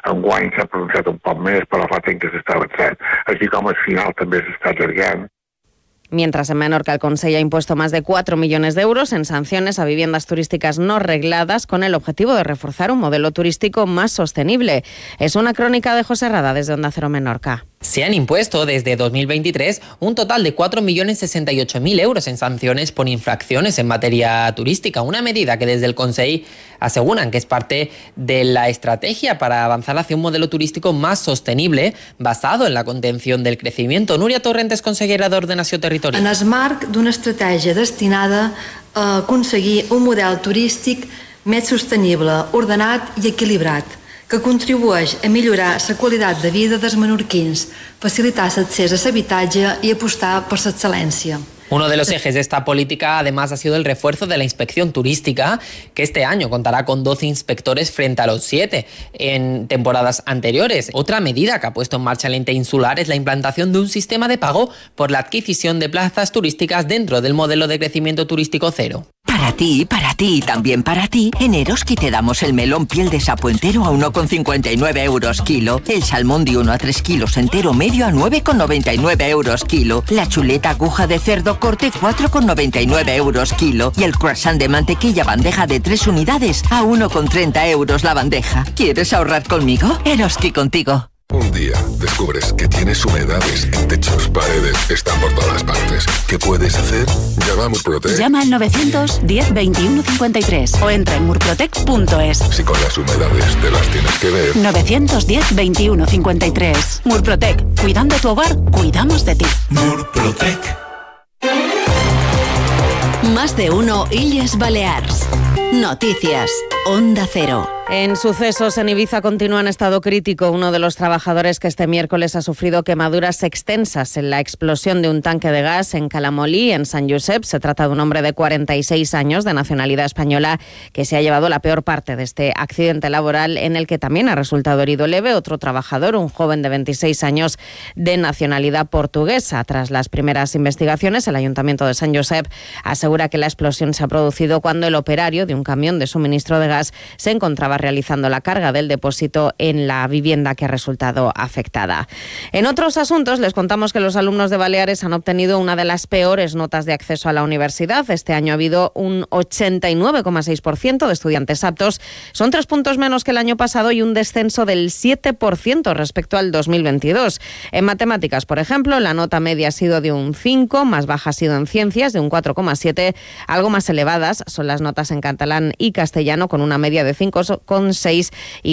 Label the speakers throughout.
Speaker 1: Enguany s'ha pronunciat un poc més, però fa temps que s'està avançant, així com el final també s'està allargant.
Speaker 2: Mientras en Menorca el Consell ha impuesto más de 4 millones de euros en sanciones a viviendas turísticas no regladas con el objetivo de reforzar un modelo turístico más sostenible. Es una crónica de José Rada desde Onda Cero Menorca.
Speaker 3: Se han impuesto desde 2023 un total de 4.068.000 euros en sanciones por infracciones en materia turística, una medida que desde el Consell aseguran que es parte de la estrategia para avanzar hacia un modelo turístico más sostenible basado en la contención del crecimiento. Núria Torrentes, consellera d'Ordenació Territorial.
Speaker 4: En el marc d'una estratègia destinada a aconseguir un model turístic més sostenible, ordenat i equilibrat, que contribueix a millorar la qualitat de vida dels menorquins, facilitar l'accés a l'habitatge i apostar per l'excel·lència.
Speaker 3: Uno de los ejes de esta política, además, ha sido el refuerzo de la inspección turística, que este año contará con 12 inspectores frente a los 7 en temporadas anteriores. Otra medida que ha puesto en marcha el ente insular es la implantación de un sistema de pago por la adquisición de plazas turísticas dentro del modelo de crecimiento turístico cero.
Speaker 5: Para ti y también para ti, en Eroski te damos el melón piel de sapo entero a 1,59 euros kilo, el salmón de 1 a 3 kilos entero medio a 9,99 euros kilo, la chuleta aguja de cerdo corte 4,99 euros kilo y el croissant de mantequilla bandeja de 3 unidades a 1,30 euros la bandeja. ¿Quieres ahorrar conmigo? Eroski contigo.
Speaker 6: Un día descubres que tienes humedades en techos, paredes, están por todas partes. ¿Qué puedes hacer? Llama a Murprotec.
Speaker 7: Llama al 910 21 53 o entra en murprotec.es.
Speaker 6: Si con las humedades te las tienes que ver.
Speaker 7: 910 21 53. Murprotec. Cuidando tu hogar, cuidamos de ti.
Speaker 8: Murprotec.
Speaker 9: Más de uno Illes Balears. Noticias. Onda Cero.
Speaker 2: En sucesos en Ibiza continúa en estado crítico uno de los trabajadores que este miércoles ha sufrido quemaduras extensas en la explosión de un tanque de gas en Calamolí, en Sant Josep. Se trata de un hombre de 46 años de nacionalidad española que se ha llevado la peor parte de este accidente laboral en el que también ha resultado herido leve otro trabajador, un joven de 26 años de nacionalidad portuguesa. Tras las primeras investigaciones, el Ayuntamiento de Sant Josep asegura que la explosión se ha producido cuando el operario de un camión de suministro de gas se encontraba realizando la carga del depósito en la vivienda que ha resultado afectada. En otros asuntos, les contamos que los alumnos de Baleares han obtenido una de las peores notas de acceso a la universidad. Este año ha habido un 89,6% de estudiantes aptos. Son 3 puntos menos que el año pasado y un descenso del 7% respecto al 2022. En matemáticas, por ejemplo, la nota media ha sido de un 5, más baja ha sido en ciencias, de un 4,7. Algo más elevadas son las notas en catalán y castellano, con una media de 5,6 y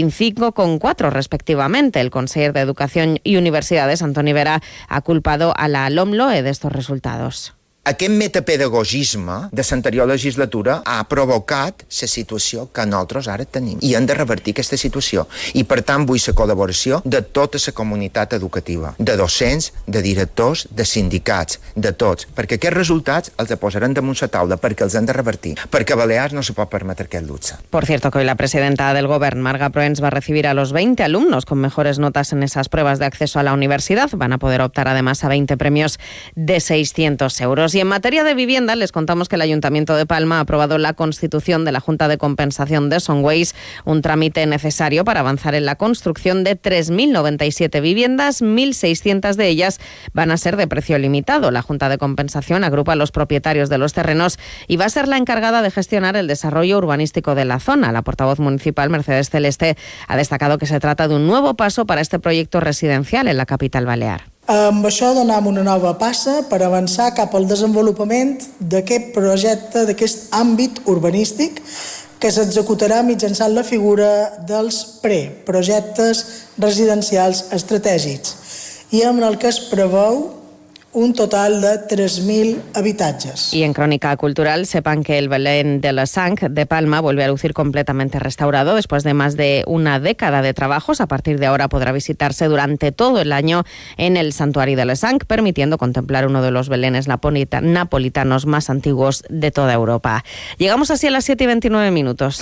Speaker 2: 5,4 respectivamente. El conseller de Educación y Universidades, Antoni Vera, ha culpado a la LOMLOE de estos resultados.
Speaker 10: Aquest metapedagogisme de l'anterior legislatura ha provocat la situació que nosaltres ara tenim i hem de revertir aquesta situació i per tant vull la col·laboració de tota la comunitat educativa, de docents, de directors, de sindicats, de tots, perquè aquests resultats els posarem damunt la taula perquè els hem de revertir, perquè Balears no se pot permetre aquest luxe.
Speaker 2: Por cierto, que hoy la presidenta del Govern, Marga Proens, va a recibir a los 20 alumnos con mejores notas en esas pruebas de acceso a la universidad. Van a poder optar además a 20 premios de 600 euros. Y en materia de vivienda, les contamos que el Ayuntamiento de Palma ha aprobado la constitución de la Junta de Compensación de Sonways, un trámite necesario para avanzar en la construcción de 3.097 viviendas. 1.600 de ellas van a ser de precio limitado. La Junta de Compensación agrupa a los propietarios de los terrenos y va a ser la encargada de gestionar el desarrollo urbanístico de la zona. La portavoz municipal, Mercedes Celeste, ha destacado que se trata de un nuevo paso para este proyecto residencial en la capital balear.
Speaker 11: Amb això donem una nova passa per avançar cap al desenvolupament d'aquest projecte, d'aquest àmbit urbanístic que s'executarà mitjançant la figura dels preprojectes residencials estratègics i amb el que es preveu un total de 3.000 habitatges.
Speaker 2: Y en Crónica Cultural, sepan que el Belén de la Sang de Palma vuelve a lucir completamente restaurado después de más de una década de trabajos. A partir de ahora podrá visitarse durante todo el año en el Santuari de la Sang, permitiendo contemplar uno de los belenes napolitanos más antiguos de toda Europa. Llegamos así a las 7:29.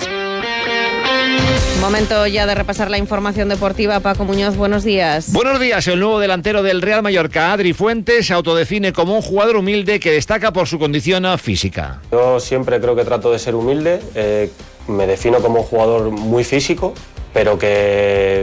Speaker 2: Momento ya de repasar la información deportiva. Paco Muñoz, buenos días.
Speaker 12: Buenos días. El nuevo delantero del Real Mallorca, Adri Fuentes, se autodefine como un jugador humilde que destaca por su condición física.
Speaker 13: Yo siempre creo que trato de ser humilde. Me defino como un jugador muy físico, pero que